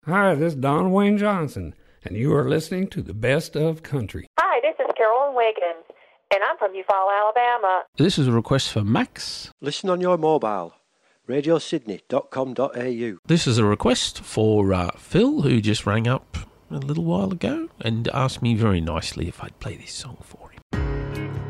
Hi, this is Don Wayne Johnson, and you are listening to the Best of Country. Hi, this is Carolyn Wiggins, and I'm from Eufaula, Alabama. This is a request for Max. Listen on your mobile, radiosydney.com.au. This is a request for Phil, who just rang up a little while ago and asked me very nicely if I'd play this song for him.